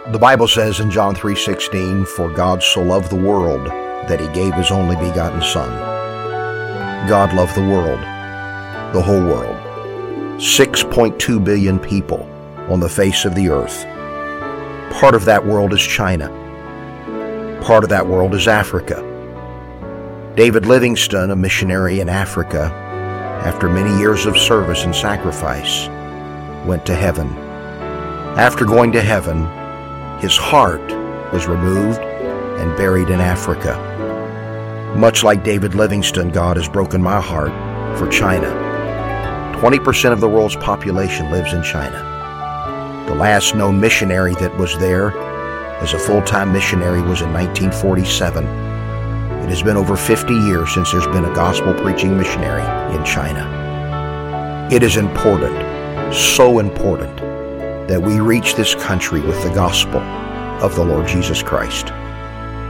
The Bible says in John 3:16, "For God so loved the world that he gave his only begotten Son." God loved the world, the whole world. 6.2 billion people on the face of the earth. Part of that world is China. Part of that world is Africa. David Livingstone, a missionary in Africa, after many years of service and sacrifice, went to heaven. After going to heaven, his heart was removed and buried in Africa. Much like David Livingstone, God has broken my heart for China. 20% of the world's population lives in China. The last known missionary that was there as a full-time missionary was in 1947. It has been over 50 years since there's been a gospel-preaching missionary in China. It is important, so important, that we reach this country with the gospel of the Lord Jesus Christ.